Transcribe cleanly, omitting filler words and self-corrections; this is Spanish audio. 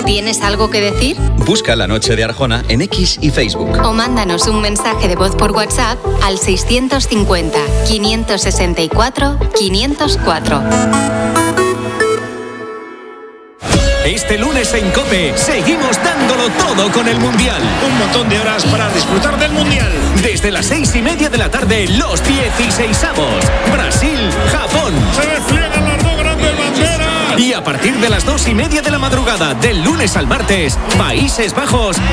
¿Tienes algo que decir? Busca La Noche de Arjona en X y Facebook. O mándanos un mensaje de voz por WhatsApp al 650 564 504. Este lunes en COPE seguimos dándolo todo con el Mundial. Un montón de horas para disfrutar del Mundial. Desde las 6:30 de la tarde, los 16avos. Brasil, Japón. Se despliegan las dos grandes banderas. Y a partir de las 2:30 de la madrugada, del lunes al martes, Países Bajos,